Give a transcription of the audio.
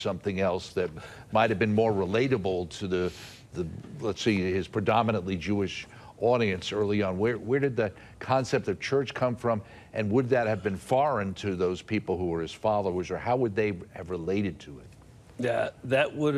something else that might have been more relatable to the let's see, his predominantly Jewish audience early on? Where did the concept of church come from, and would that have been foreign to those people who were his followers, or how would they have related to it? Yeah, that would